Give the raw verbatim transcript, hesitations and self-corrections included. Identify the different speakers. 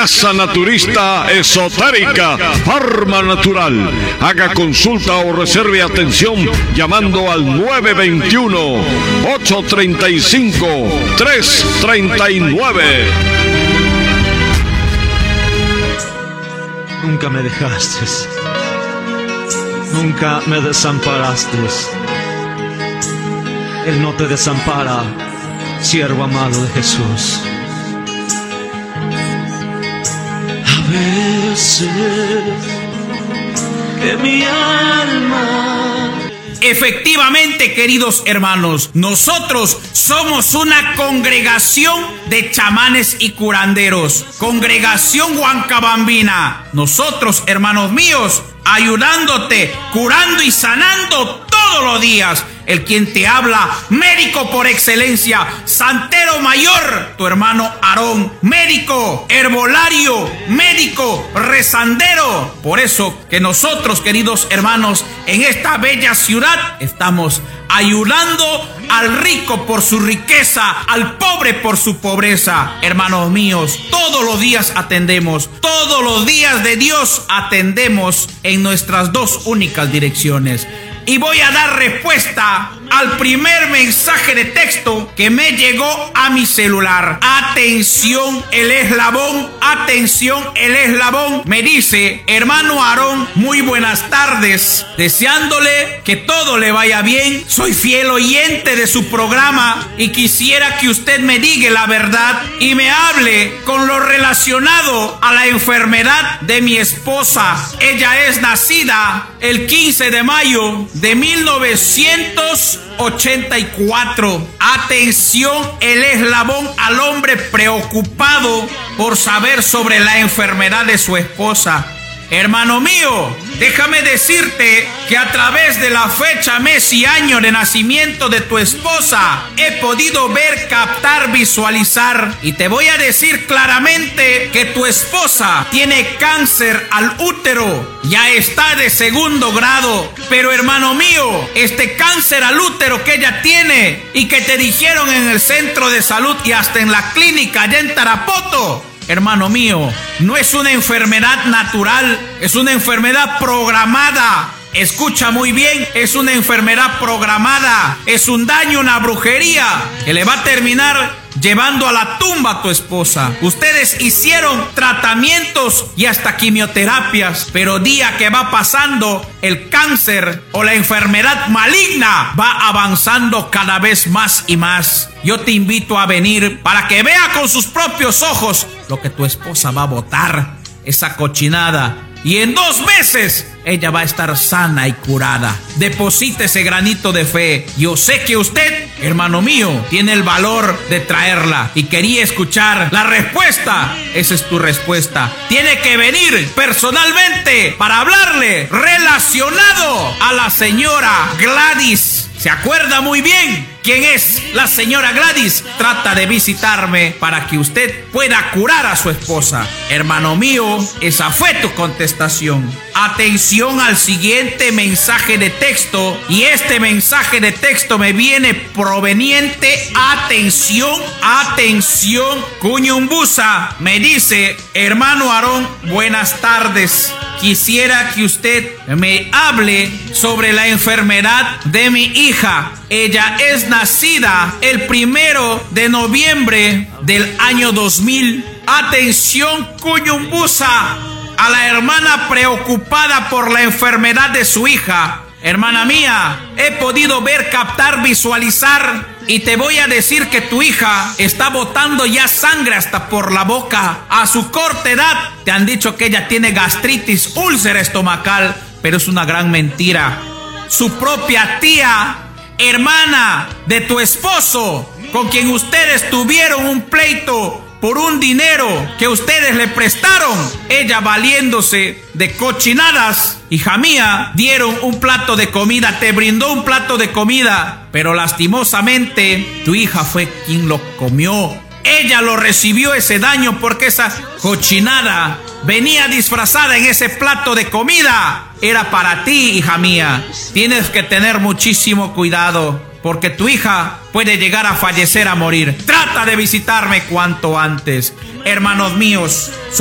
Speaker 1: Casa Naturista Esotérica Farma Natural. Haga consulta o reserve atención llamando al nueve dos uno, ocho tres cinco, tres tres nueve.
Speaker 2: Nunca me dejaste, nunca me desamparaste. Él no te desampara, siervo amado de Jesús. A veces que mi alma...
Speaker 3: Efectivamente, queridos hermanos, nosotros somos una congregación de chamanes y curanderos, congregación huancabambina. Nosotros, hermanos míos, ayudándote, curando y sanando todos los días. El quien te habla, médico por excelencia, santero mayor, tu hermano Aarón, médico, herbolario, médico, rezandero. Por eso que nosotros, queridos hermanos, en esta bella ciudad estamos ayudando al rico por su riqueza, al pobre por su pobreza. Hermanos míos, todos los días atendemos, todos los días de Dios atendemos en nuestras dos únicas direcciones. Y voy a dar respuesta al primer mensaje de texto que me llegó a mi celular. Atención, el eslabón, atención, el eslabón. Me dice, hermano Aarón, muy buenas tardes, deseándole que todo le vaya bien. Soy fiel oyente de su programa y quisiera que usted me diga la verdad y me hable con lo relacionado a la enfermedad de mi esposa. Ella es nacida el quince de mayo de mil novecientos ochenta y cuatro. Atención, el eslabón al hombre preocupado por saber sobre la enfermedad de su esposa. Hermano mío, déjame decirte que a través de la fecha, mes y año de nacimiento de tu esposa he podido ver, captar, visualizar, y te voy a decir claramente que tu esposa tiene cáncer al útero. Ya está de segundo grado. Pero hermano mío, este cáncer al útero que ella tiene y que te dijeron en el centro de salud y hasta en la clínica allá en Tarapoto, hermano mío, no es una enfermedad natural, es una enfermedad programada. Escucha muy bien, es una enfermedad programada, es un daño, una brujería que le va a terminar llevando a la tumba a tu esposa. Ustedes hicieron tratamientos y hasta quimioterapias, pero día que va pasando, el cáncer o la enfermedad maligna va avanzando cada vez más y más. Yo te invito a venir para que vea con sus propios ojos lo que tu esposa va a botar, esa cochinada. Y en dos meses ella va a estar sana y curada. Deposite ese granito de fe. Yo sé que usted, hermano mío, tiene el valor de traerla y quería escuchar la respuesta. Esa es tu respuesta. Tiene que venir personalmente para hablarle relacionado a la señora Gladys. ¿Se acuerda muy bien quién es la señora Gladys? Trata de visitarme para que usted pueda curar a su esposa. Hermano mío, esa fue tu contestación. Atención al siguiente mensaje de texto. Y este mensaje de texto me viene proveniente. Atención, atención. Cuñumbusa me dice, hermano Aarón, buenas tardes. Quisiera que usted me hable sobre la enfermedad de mi hija. Ella es nacida el primero de noviembre del año dos mil. Atención, Cuñumbusa, a la hermana preocupada por la enfermedad de su hija. Hermana mía, he podido ver, captar, visualizar, y te voy a decir que tu hija está botando ya sangre hasta por la boca. A su corta edad te han dicho que ella tiene gastritis, úlcera estomacal, pero es una gran mentira. Su propia tía, hermana de tu esposo, con quien ustedes tuvieron un pleito por un dinero que ustedes le prestaron, ella valiéndose de cochinadas, hija mía, dieron un plato de comida, te brindó un plato de comida, pero lastimosamente tu hija fue quien lo comió. Ella lo recibió ese daño porque esa cochinada venía disfrazada en ese plato de comida. Era para ti, hija mía. Tienes que tener muchísimo cuidado, porque tu hija puede llegar a fallecer, a morir. Trata de visitarme cuanto antes. Hermanos míos,